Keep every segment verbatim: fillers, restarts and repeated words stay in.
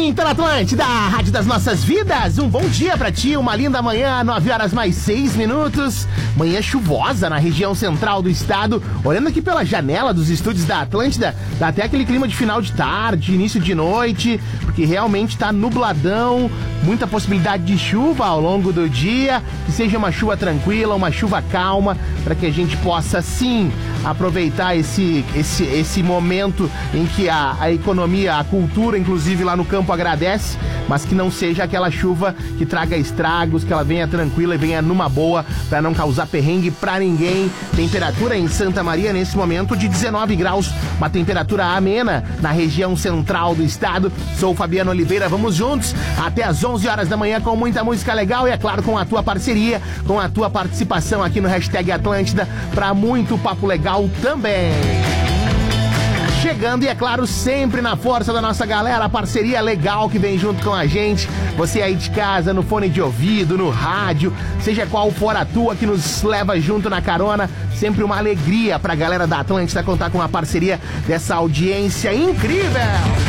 sim, tá na Atlântida, a rádio das nossas vidas. Um bom dia pra ti, uma linda manhã, nove horas mais seis minutos. Manhã chuvosa na região central do estado. Olhando aqui pela janela dos estúdios da Atlântida, dá até aquele clima de final de tarde, início de noite, porque realmente tá nubladão, muita possibilidade de chuva ao longo do dia. Que seja uma chuva tranquila, uma chuva calma, para que a gente possa sim aproveitar esse, esse, esse momento em que a, a economia, a cultura, inclusive lá no campo agradece, mas que não seja aquela chuva que traga estragos, que ela venha tranquila e venha numa boa, para não causar perrengue pra ninguém. Temperatura em Santa Maria nesse momento de dezenove graus, uma temperatura amena na região central do estado. Sou o Fabiano Oliveira, vamos juntos até as onze horas da manhã com muita música legal e, é claro, com a tua parceria, com a tua participação aqui no Hashtag Atlântida, pra muito papo legal também. Chegando e, é claro, sempre na força da nossa galera, a parceria legal que vem junto com a gente. Você aí de casa, no fone de ouvido, no rádio, seja qual for a tua que nos leva junto na carona, sempre uma alegria pra galera da Atlântida contar com a parceria dessa audiência incrível.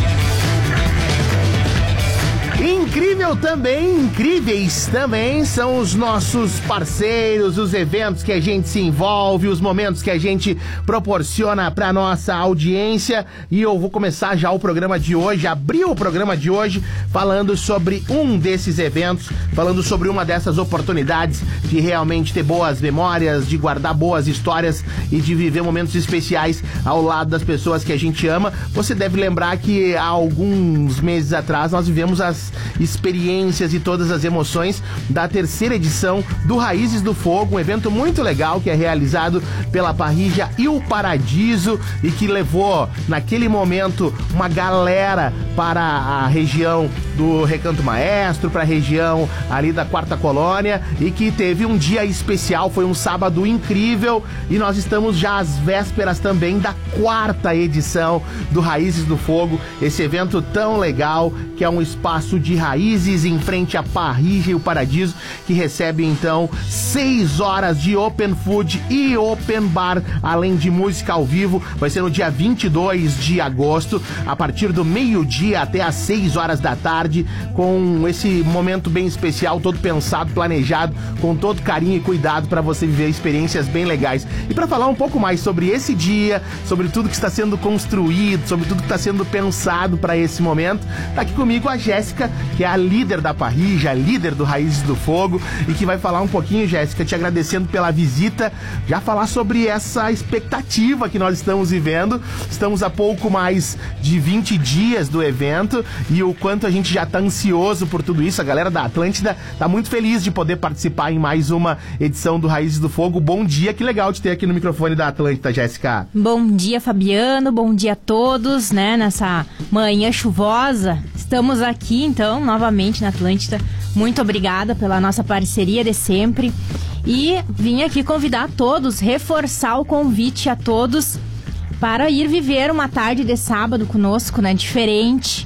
Incrível também, incríveis também são os nossos parceiros, os eventos que a gente se envolve, os momentos que a gente proporciona para nossa audiência. E eu vou começar já o programa de hoje, abrir o programa de hoje falando sobre um desses eventos, falando sobre uma dessas oportunidades de realmente ter boas memórias, de guardar boas histórias e de viver momentos especiais ao lado das pessoas que a gente ama. Você deve lembrar que há alguns meses atrás nós vivemos as experiências e todas as emoções da terceira edição do Raízes do Fogo, um evento muito legal que é realizado pela Parrija e o Paradiso e que levou naquele momento uma galera para a região do Recanto Maestro, para a região ali da Quarta Colônia, e que teve um dia especial, foi um sábado incrível, e nós estamos já às vésperas também da quarta edição do Raízes do Fogo, esse evento tão legal que é um espaço de raízes em frente à Parrija e o Paradiso, que recebe então seis horas de open food e open bar, além de música ao vivo. Vai ser no dia vinte e dois de agosto, a partir do meio-dia até às seis horas da tarde, com esse momento bem especial, todo pensado, planejado, com todo carinho e cuidado para você viver experiências bem legais. E para falar um pouco mais sobre esse dia, sobre tudo que está sendo construído, sobre tudo que está sendo pensado para esse momento, tá aqui comigo a Jéssica, que é a líder da Parrija, a líder do Raízes do Fogo, e que vai falar um pouquinho, Jéssica, te agradecendo pela visita, já falar sobre essa expectativa que nós estamos vivendo. Estamos a pouco mais de vinte dias do evento e o quanto a gente já tá ansioso por tudo isso. A galera da Atlântida tá muito feliz de poder participar em mais uma edição do Raízes do Fogo. Bom dia, que legal te ter aqui no microfone da Atlântida, Jéssica. Bom dia, Fabiano, bom dia a todos, né, nessa manhã chuvosa. Estamos aqui, então, novamente na Atlântida. Muito obrigada pela nossa parceria de sempre. E vim aqui convidar a todos, reforçar o convite a todos para ir viver uma tarde de sábado conosco, né? Diferente.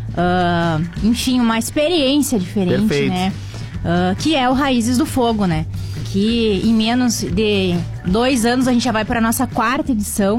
Uh, enfim, uma experiência diferente, Perfeito. né? Uh, que é o Raízes do Fogo, né? Que em menos de dois anos a gente já vai para a nossa quarta edição.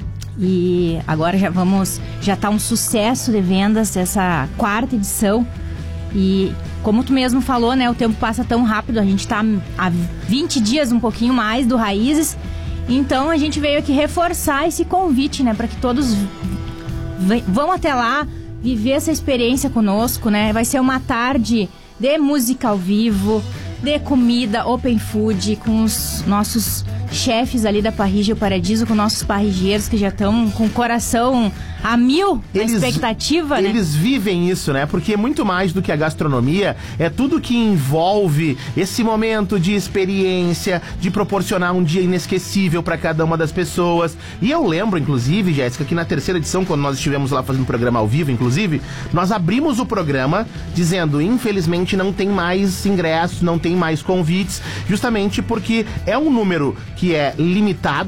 E agora já vamos, já tá um sucesso de vendas essa quarta edição. E como tu mesmo falou, né, o tempo passa tão rápido, a gente tá há vinte dias, um pouquinho mais do Raízes. Então a gente veio aqui reforçar esse convite, né, para que todos v- vão até lá viver essa experiência conosco, né? Vai ser uma tarde de música ao vivo, de comida, open food, com os nossos chefes ali da Parrija e o Paradiso, com nossos parrijeiros que já estão com o coração a mil na Eles- expectativa, né? Eles vivem isso, né? Porque muito mais do que a gastronomia, é tudo que envolve esse momento de experiência, de proporcionar um dia inesquecível para cada uma das pessoas. E eu lembro, inclusive, Jéssica, que na terceira edição, quando nós estivemos lá fazendo o programa ao vivo, inclusive, nós abrimos o programa dizendo, infelizmente não tem mais ingressos, não tem mais convites, justamente porque é um número que é limitado.